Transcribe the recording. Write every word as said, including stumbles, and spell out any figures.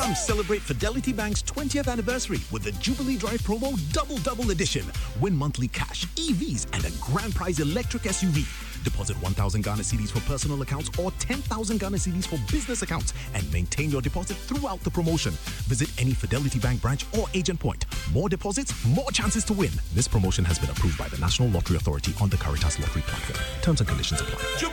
Come celebrate Fidelity Bank's twentieth anniversary with the Jubilee Drive promo Double Double Edition. Win monthly cash, E Vs, and a grand prize electric S U V. Deposit one thousand Ghana cedis for personal accounts or ten thousand Ghana cedis for business accounts and maintain your deposit throughout the promotion. Visit any Fidelity Bank branch or agent point. More deposits, more chances to win. This promotion has been approved by the National Lottery Authority on the Caritas Lottery platform. Terms and conditions apply.